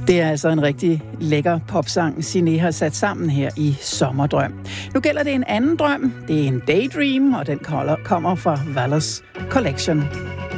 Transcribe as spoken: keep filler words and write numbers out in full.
Det er altså en rigtig lækker popsang, Signe har sat sammen her i Sommerdrøm. Nu gælder det en anden drøm. Det er en daydream, og den kommer fra Valors Collection.